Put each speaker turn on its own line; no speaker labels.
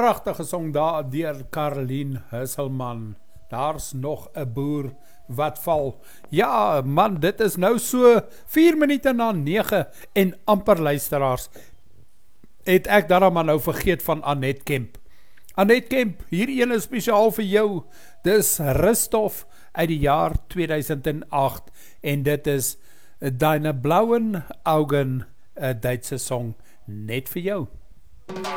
pragtige song daar deur Caroline Husselman. Daar's nog 'n boer wat val. Ja man, dit is nou so 4 minute na 9 en amper luisteraars. Het ek daarom maar nou vergeet van Annette Kemp. Annette Kemp, hier een is spesiaal vir jou. Dis Rusthof uit die jaar 2008 en dit is Deine blauen Augen, 'n Duitse song net vir jou.